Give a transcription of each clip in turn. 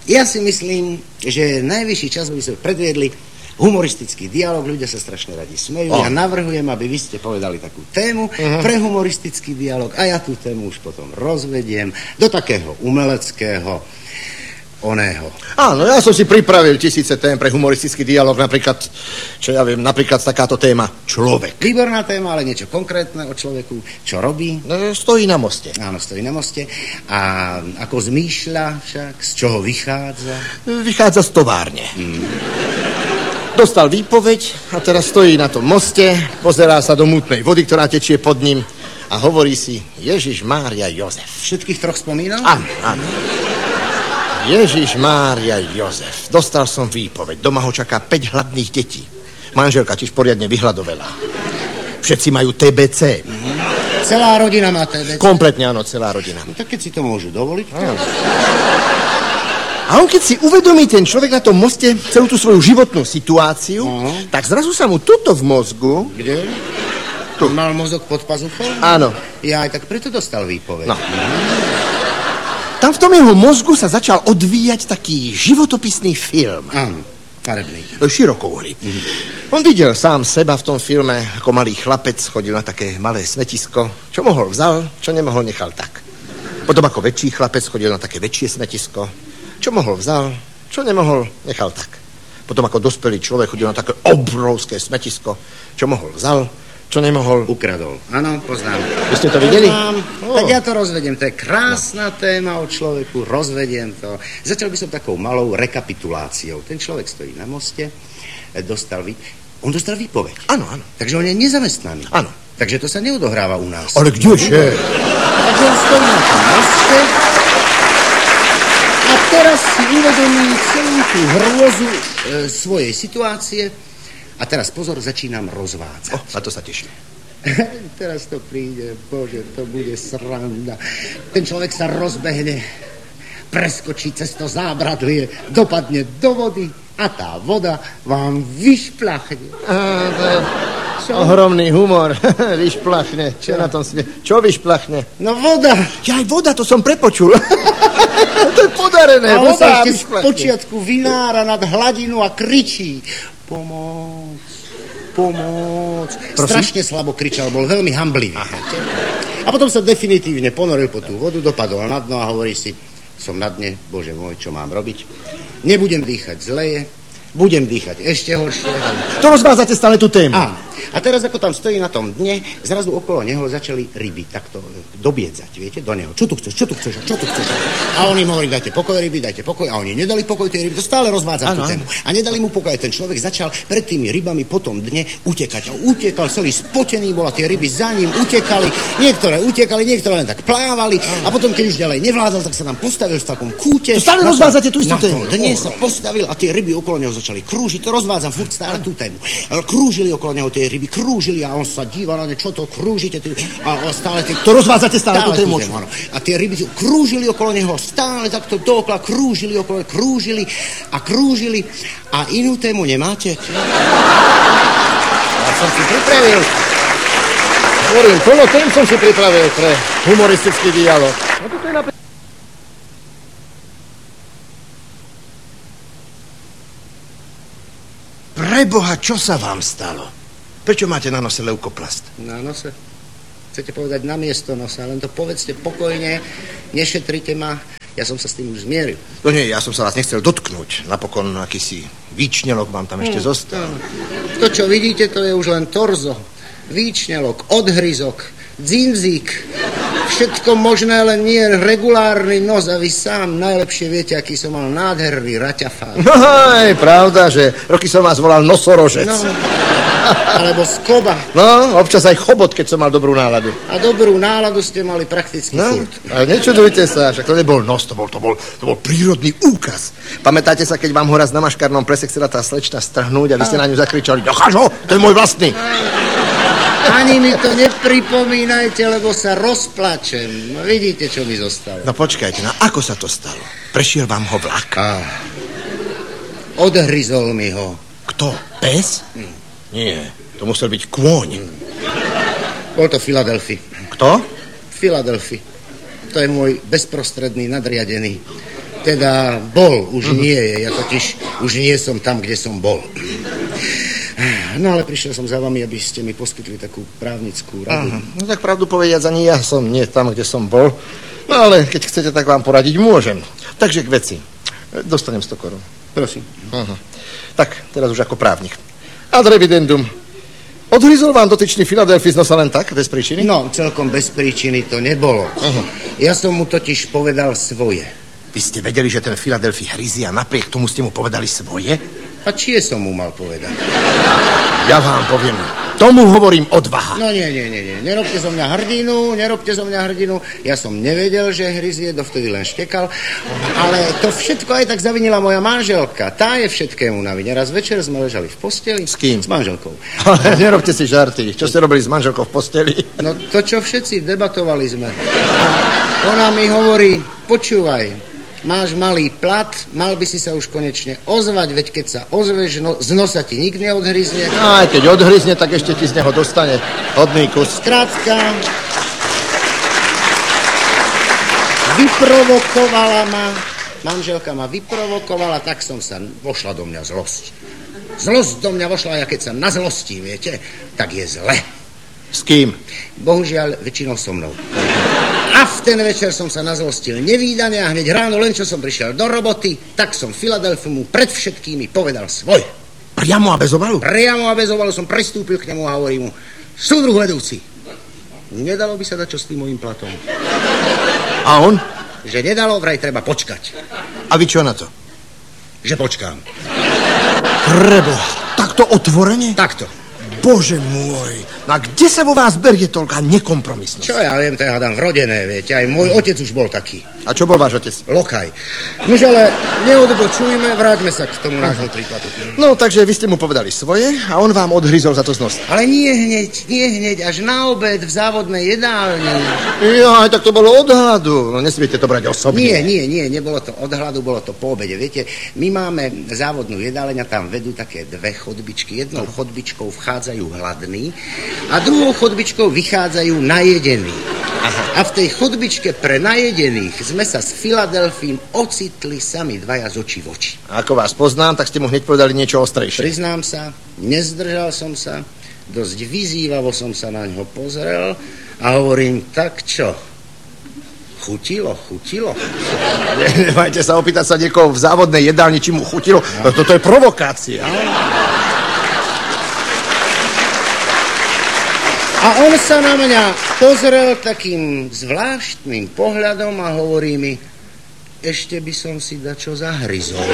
Ja si myslím, že najvyšší čas, aby sme predviedli humoristický dialog, ľudia sa strašne radi smejú. Ja navrhujem, aby vy ste povedali takú tému pre humoristický dialog a ja tú tému už potom rozvediem do takého umeleckého oného. Áno, ja som si pripravil tisíce tém pre humoristický dialog, napríklad, čo ja viem, napríklad takáto téma človek. Výborná téma, ale niečo konkrétne o človeku, čo robí? No, stojí na moste. Áno, stojí na moste. A ako zmýšľa však, z čoho vychádza? Vychádza z továrne. Dostal výpoveď a teraz stojí na tom moste, pozerá sa do mútnej vody, ktorá tečie pod ním a hovorí si Ježiš Mária Jozef. Všetkých troch spomínal? Áno, áno. Ježiš Mária Jozef. Dostal som výpoveď. Doma ho čaká 5 hladných detí. Manželka tiež poriadne vyhľadovelá. Všetci majú TBC. Celá rodina má TBC? Kompletne áno, celá rodina. No tak keď si to môžu dovoliť. A on keď si uvedomí ten človek na tom moste celú tú svoju životnú situáciu, tak zrazu sa mu tuto v mozgu... Kde? Tu. Mal mozog pod pazuchou? Áno. Ja aj tak preto dostal výpoveď. No. Tam v tom jeho mozgu sa začal odvíjať taký životopisný film. Áno, farebný. Širokouhly. On videl sám seba v tom filme, ako malý chlapec, chodil na také malé smetisko. Čo mohol vzal, čo nemohol nechal tak. Potom ako väčší chlapec chodil na také väčšie smetisko. Čo mohol vzal, čo nemohol nechal tak. Potom ako dospelý človek chodil na také obrovské smetisko. Čo mohol vzal, čo nemohol... Ukradol. Áno, poznám. Vy ste to videli? Tak ja to rozvediem. To je krásna téma o človeku. Rozvediem to. Začal by som takou malou rekapituláciou. Ten človek stojí na moste, on dostal výpoveď. Áno, áno. Takže on je nezamestnaný. Áno. Takže to sa neodohráva u nás. Ale kdeže? Takže on stojí na tom moste a teraz si uvedomí celú tú hrôzu svojej situácie. A teraz pozor, začínam rozvádzať. Na to sa teším. Teraz to príde, bože, to bude sranda. Ten človek sa rozbehne, preskočí cez to zábradlie, dopadne do vody a tá voda vám vyšplachne. Ohromný humor. Vyšplachne. Čo na tom smie? Čo vyšplachne? No voda. Ja aj voda, to som prepočul. To je podarené. A on sa ešte z vyšplachne. počiatku vynára nad hladinu a kričí. Pomôc. Strašne slabo kričal, bol veľmi hamblivý. A potom sa definitívne ponoril po tú vodu, dopadol na dno a hovorí si, som na dne, bože môj, čo mám robiť? Nebudem dýchať, zleje, budem dýchať ešte horšie. To rozvádzate stále tú tému. A teraz, ako tam stojí na tom dne, zrazu okolo neho začali ryby takto dobiedzať, viete, do neho. Čo tu chceš? A on im hovorí, dajte pokoj ryby, dajte pokoj. A oni nedali pokoj tej ryby, to stále rozvádza tú tému. A nedali mu pokoj. Ten človek začal pred tými rybami po tom dne utekať. A utekal, celý spotený bol a tie ryby za ním utekali. Niektoré utekali, niektoré len tak plávali. A potom, keď už ďalej nevládal, tak sa tam postavil v takom kúte. To stále rozvádzate tú istú tému. Dnes sa postavil a tie ryby okolo neho začali krúžiť. To rozvádzam furt stále tú tému. Krúžili okolo neho tie ryby, krúžili a on sa díval na ne, čo to krúžite. A stále to rozvádzate stále tú tému. A tie ryby krúžili okolo neho, stále takto dookola krúžili okolo, krúžili a inú tému nemáte? Ja som si pripravil. Hovorím, plno tém som si pripravil pre humoristický dialog. No toto je napríklad... Preboha, čo sa vám stalo? Prečo máte na nose leukoplast? Na nose? Chcete povedať na miesto nosa, len to povedzte pokojne, nešetrite ma, ja som sa s tým už zmieril. No nie, ja som sa vás nechcel dotknúť, napokon akýsi výčnelok vám tam ešte zostal. To, čo vidíte, to je už len torzo, výčnelok, odhryzok, dzinzík, všetko možné, len nie regulárny nos a vy sám najlepšie viete, aký som mal nádherný raťafár. No je pravda, že roky som vás volal nosorožec. No, alebo skoba. No, občas aj chobot, keď som mal dobrú náladu. A dobrú náladu ste mali prakticky furt. Ale nečudujte sa, však to nebol nos, to bol prírodný úkaz. Pamätáte sa, keď vám ho raz na maškarnom plese chcela tá slečna strhnúť a vy ste na ňu zakričali, necháš ho, to je môj vlastný. Ani mi to nepripomínajte, lebo sa rozplačem. No, vidíte, čo mi zostalo. No počkajte, no ako sa to stalo? Prešiel vám ho vlak? Odhryzol mi ho. Kto? Pes? Nie, to musel byť kôň. Bol to Filadelfi. Kto? Filadelfi. To je môj bezprostredný nadriadený. Teda bol, už nie je. Ja totiž už nie som tam, kde som bol. No ale prišiel som za vami, aby ste mi poskytli takú právnickú radu. No tak pravdu povediac, ani ja som nie tam, kde som bol. No ale keď chcete, tak vám poradiť môžem. Takže k veci. Dostanem 100 korún. Prosím. Tak, teraz už ako právnik. Ad revidendum. Odhryzol vám dotyčný Filadelfy z nosa len tak, bez príčiny? No, celkom bez príčiny to nebolo. Ja som mu totiž povedal svoje. Vy ste vedeli, že ten Filadelfy hryzie a napriek tomu ste mu povedali svoje? A čie som mu mal povedať? Ja vám poviem, tomu hovorím odvaha. No nie. Nerobte zo mňa hrdinu. Ja som nevedel, že hryzie, dovtedy len štekal. Ale to všetko aj tak zavinila moja manželka. Tá je všetkému na vine. Raz večer sme ležali v posteli. S kým? S manželkou. Ale nerobte si žarty. Čo ste robili s manželkou v posteli? No to, čo všetci debatovali sme. Ona mi hovorí, počúvaj, máš malý plat, mal by si sa už konečne ozvať, veď keď sa ozveš, z nosa ti nik neodhryzne. Aj keď odhryzne, tak ešte ti z neho dostane hodný kus. Skrátka, vyprovokovala ma, manželka ma vyprovokovala, tak vošla do mňa zlosť. Zlosť do mňa vošla, a keď sa na zlosti, viete, tak je zle. S kým? Bohužiaľ, väčšinou so mnou. A v ten večer som sa nazlostil nevídane a hneď ráno, len čo som prišiel do roboty, tak som Filadelfiu pred všetkými povedal svoj. Priamo a bez obalu? Priamo a bez obalu som pristúpil k nemu a hovorím mu, súdruh vedúci, nedalo by sa dať čo s tým mojím platom? A on? Že nedalo, vraj treba počkať. A vy čo na to? Že počkám. Preboha, takto otvorene? Takto. Bože môj, no a kde sa vo vás berie toľká nekompromisnosť? Čo ja viem, to ja hádam vrodené, viete, aj môj otec už bol taký. A čo bol váš otec? Lokaj. Nož ale neodbočujme, vráťme sa k tomu nášmu príkladu. No, takže vy ste mu povedali svoje a on vám odhryzol za to z nosa. Ale nie hneď, až na obed v závodnej jedálni. Ja, tak to bolo od hladu. No, nesmiete to brať osobne. Nie, nebolo to od hladu, bolo to po obede. Viete, my máme závodnú jedáleň a tam vedú také dve chodbičky. Jednou chodbičkou vchádzajú hladní a druhou chodbičkou vychádzajú najedení. A v tej chodbičke pre najedených sme sa s Filadelfím ocitli sami dvaja z očí v oči. Ako vás poznám, tak ste mu hneď povedali niečo ostrejšie. Priznám sa, nezdržal som sa, dosť vyzývavo som sa na ňo pozrel a hovorím, tak čo? Chutilo? Nemajte sa opýtať sa niekoho v závodnej jedálni, či mu chutilo. No, toto je provokácia. A on sa na mňa pozrel takým zvláštnym pohľadom a hovorí mi, ešte by som si dačo zahryzol.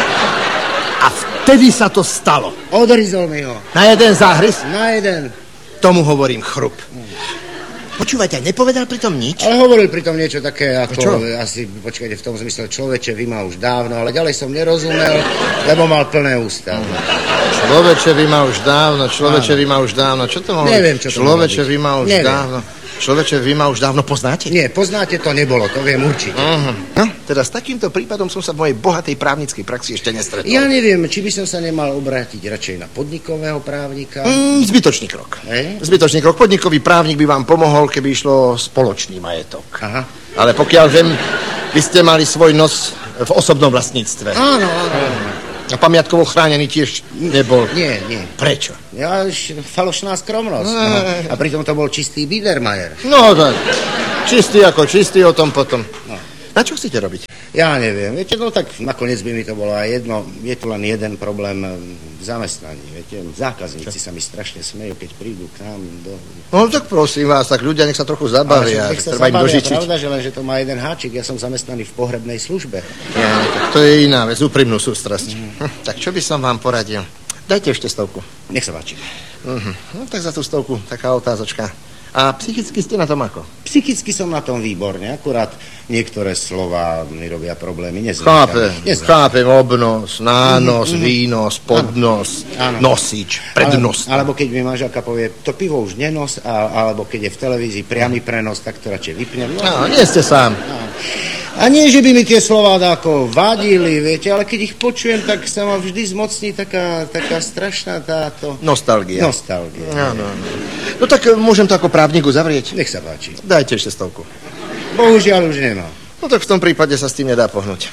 A vtedy sa to stalo. Odhryzol mi ho. Na jeden záhryz? Na jeden. Tomu hovorím chrup. Počúvajte, nepovedal pritom nič? Ale hovoril pritom niečo také ako... Čo? Asi, počkajte, v tom zmysle človeče, vy ma už dávno, ale ďalej som nerozumel, lebo mal plné ústa. Človeče, vy ma už dávno. Čo to mohlo? Neviem, čo to mohlo byť. Človeče, vy ma už dávno. Človeče, vy ma už dávno poznáte? Nie, poznáte, to nebolo, to viem určite. No, teda s takýmto prípadom som sa v mojej bohatej právnickej praxi ešte nestretol. Ja neviem, či by som sa nemal obrátiť radšej na podnikového právnika. Zbytočný krok. Zbytočný krok. Podnikový právnik by vám pomohol, keby išlo spoločný majetok. Aha. Ale pokiaľ viem, vy ste mali svoj nos v osobnom vlastníctve. Áno. A pamiatkovo chránený tiež nebol. Nie. Prečo? Ja falošná skromnosť. No. A pritom to bol čistý Biedermeier. No tak, čistý ako čistý, o tom potom. No. Na čo chcete robiť? Ja neviem, viete, no tak nakoniec by mi to bolo aj jedno. Je tu len jeden problém v zamestnaní, viete. Zákazníci sa mi strašne smejú, keď prídu k nám do... No tak prosím vás, tak ľudia nech sa trochu zabavia. Nech sa treba im zabavia, dožičiť. pravda, že len, že to má jeden háčik. Ja som zamestnaný v pohrebnej službe. Ja, tak to je iná vec, úprimnú sústrasť. Tak čo by som vám poradil? Dajte ešte 100. Nech sa páči. No tak za tú 100 taká otázočka. A psychicky ste na tom ako? Psychicky som na tom výborne, akurát niektoré slova mi robia problémy. Chápem, obnos, nános, výnos, podnos, nosič, prednos. Alebo keď mi manželka povie, to pivo už nenos, alebo keď je v televízii priamy prenos, tak to radšej vypnem. No, nie ste sám. A nie, že by mi tie slová dáko vadili, viete, ale keď ich počujem, tak sa ma vždy zmocní taká strašná táto... Nostalgia. No. No tak môžem to ako právnik uzavrieť? Nech sa páči. Dajte ešte 100. Bohužiaľ už nemám. No tak v tom prípade sa s tým nedá pohnúť.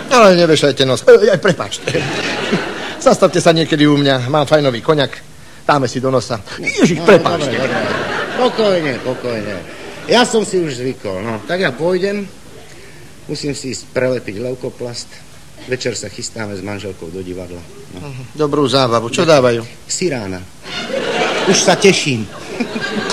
Ale nevešajte nos. Prepáčte. Zastavte sa niekedy u mňa. Mám fajnový koňak. Dáme si do nosa. Ježiš, prepáčte. Dobre. Pokojne. Ja som si už zvykol, no. Tak ja pôjdem. Musím si ísť prelepiť leukoplast. Večer sa chystáme s manželkou do divadla. No. Dobrú zábavu. Čo dávajú? Sirána. Už sa teším.